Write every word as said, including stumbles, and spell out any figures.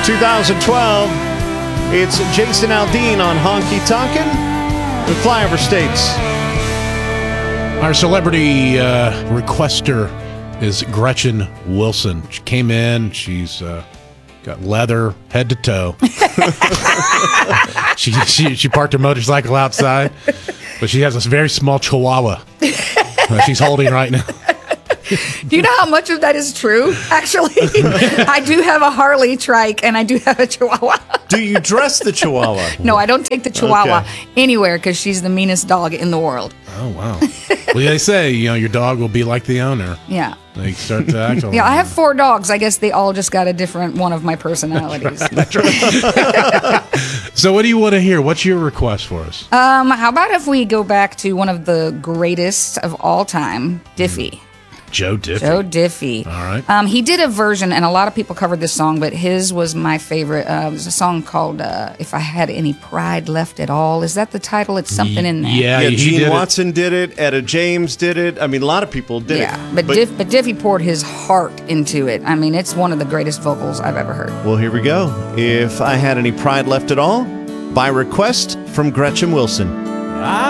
two thousand twelve. It's Jason Aldean on Honky Tonkin' with Flyover States. Our celebrity uh, requester is Gretchen Wilson. She came in. She's uh, got leather head to toe. she, she she parked her motorcycle outside, but she has this very small Chihuahua that she's holding right now. Do you know how much of that is true? Actually, I do have a Harley trike and I do have a Chihuahua. Do you dress the Chihuahua? No, I don't take the Chihuahua Okay. anywhere because she's the meanest dog in the world. Oh, wow. Well, they say, you know, your dog will be like the owner. Yeah. They start to act like Yeah, I have four dogs. I guess they all just got a different one of my personalities. So what do you want to hear? What's your request for us? Um, how about if we go back to one of the greatest of all time, Diffie. Joe Diffie. Joe Diffie. All right. Um, he did a version, and a lot of people covered this song, but his was my favorite. Uh, it was a song called uh, If I Had Any Pride Left at All. Is that the title? It's something in there. Yeah, Yeah, he Gene did it. Watson did it. Etta James did it. I mean, a lot of people did Yeah, it. but, Diff, but Diffie poured his heart into it. I mean, it's one of the greatest vocals I've ever heard. Well, here we go. If I Had Any Pride Left at All, by request from Gretchen Wilson.